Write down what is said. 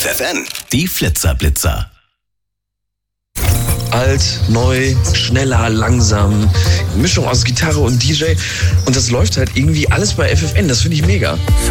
FFN, die Flitzerblitzer. Alt, neu, schneller, langsam, Mischung aus Gitarre und DJ. Und das läuft halt irgendwie alles bei FFN. Das finde ich mega.